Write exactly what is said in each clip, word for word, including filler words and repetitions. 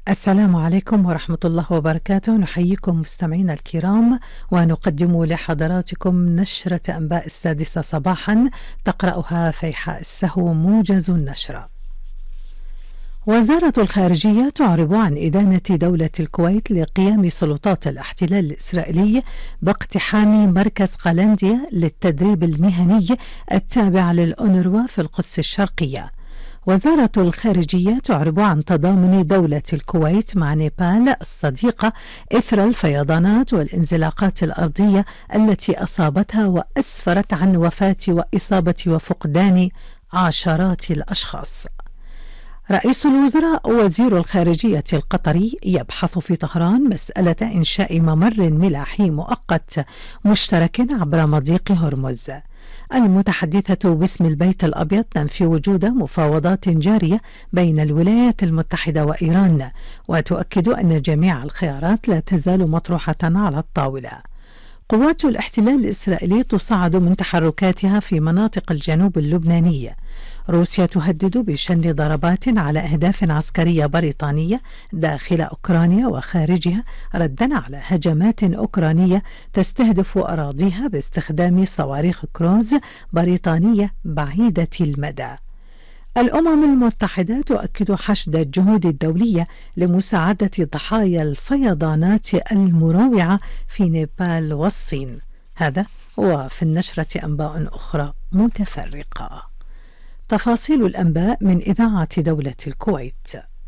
السلام عليكم ورحمة الله وبركاته. نحييكم مستمعينا الكرام ونقدم لحضراتكم نشرة أنباء السادسة صباحا تقرأها فيحاء السهو موجز النشرة. وزارة الخارجية تعرب عن إدانة دولة الكويت لقيام سلطات الاحتلال الإسرائيلي باقتحام مركز قلنديا للتدريب المهني التابع للأونروا في القدس الشرقية. وزارة الخارجية تعرب عن تضامن دولة الكويت مع نيبال الصديقة إثر الفيضانات والانزلاقات الأرضية التي أصابتها وأسفرت عن وفاة وإصابة وفقدان عشرات الأشخاص. رئيس الوزراء وزير الخارجية القطري يبحث في طهران مسألة إنشاء ممر ملاحي مؤقت مشترك عبر مضيق هرمز. المتحدثة باسم البيت الأبيض تنفي وجود مفاوضات جارية بين الولايات المتحدة وإيران، وتؤكد أن جميع الخيارات لا تزال مطروحة على الطاولة. قوات الاحتلال الإسرائيلي تصاعد من تحركاتها في مناطق الجنوب اللبناني. روسيا تهدد بشن ضربات على أهداف عسكرية بريطانية داخل أوكرانيا وخارجها ردا على هجمات أوكرانية تستهدف أراضيها باستخدام صواريخ كروز بريطانية بعيدة المدى. الأمم المتحدة تؤكد حشد الجهود الدولية لمساعدة ضحايا الفيضانات المروعة في نيبال والصين. هذا وفي النشرة أنباء أخرى متفرقة. تفاصيل الأنباء من إذاعة دولة الكويت.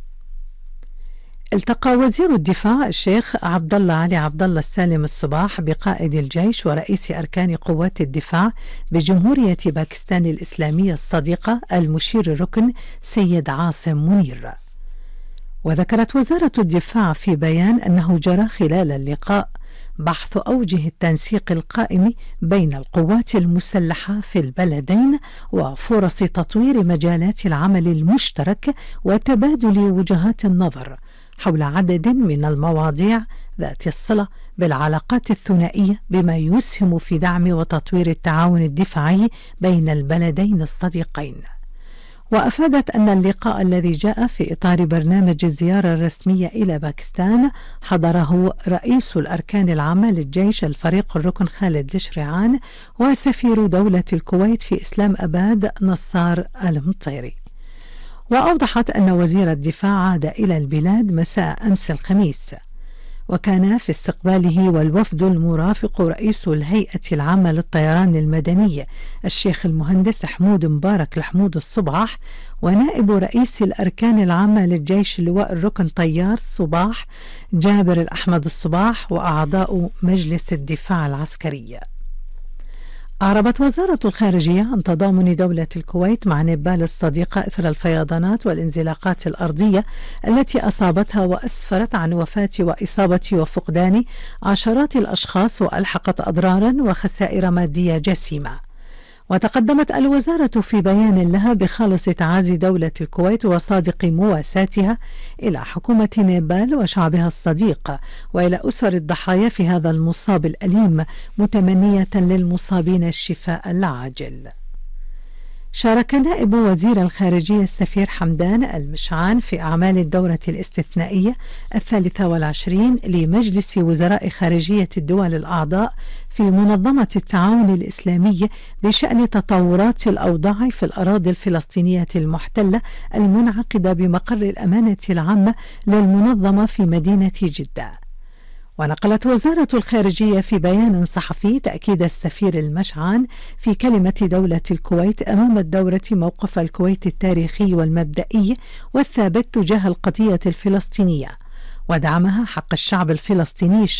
التقى وزير الدفاع الشيخ عبد الله علي عبد الله السالم الصباح بقائد الجيش ورئيس أركان قوات الدفاع بجمهورية باكستان الإسلامية الصديقة المشير الركن سيد عاصم منير. وذكرت وزارة الدفاع في بيان أنه جرى خلال اللقاء بحث أوجه التنسيق القائم بين القوات المسلحة في البلدين وفرص تطوير مجالات العمل المشترك وتبادل وجهات النظر حول عدد من المواضيع ذات الصلة بالعلاقات الثنائية بما يسهم في دعم وتطوير التعاون الدفاعي بين البلدين الصديقين. وأفادت أن اللقاء الذي جاء في إطار برنامج الزيارة الرسمية إلى باكستان حضره رئيس الأركان العامة للجيش الفريق الركن خالد الشريعان وسفير دولة الكويت في إسلام أباد نصار المطيري. وأوضحت أن وزير الدفاع عاد إلى البلاد مساء أمس الخميس، وكان في استقباله والوفد المرافق رئيس الهيئة العامة للطيران المدني الشيخ المهندس حمود مبارك الحمود الصباح، ونائب رئيس الأركان العامة للجيش اللواء الركن طيار صباح جابر الأحمد الصباح وأعضاء مجلس الدفاع العسكري. أعربت وزارة الخارجية عن تضامن دولة الكويت مع نيبال الصديقة إثر الفيضانات والانزلاقات الأرضية التي أصابتها وأسفرت عن وفاة وإصابة وفقدان عشرات الأشخاص وألحقت أضرارا وخسائر مادية جسيمة. وتقدمت الوزارة في بيان لها بخالص تعازي دولة الكويت وصادق مواساتها إلى حكومة نيبال وشعبها الصديق وإلى أسر الضحايا في هذا المصاب الأليم، متمنية للمصابين الشفاء العاجل. شارك نائب وزير الخارجية السفير حمدان المشعان في أعمال الدورة الاستثنائية الثالثة والعشرين لمجلس وزراء خارجية الدول الأعضاء في منظمة التعاون الإسلامي بشأن تطورات الأوضاع في الأراضي الفلسطينية المحتلة المنعقدة بمقر الأمانة العامة للمنظمة في مدينة جدة. ونقلت وزارة الخارجية في بيان صحفي تأكيد السفير المشعان في كلمة دولة الكويت أمام الدورة موقف الكويت التاريخي والمبدئي والثابت تجاه القضية الفلسطينية ودعمها حق الشعب الفلسطيني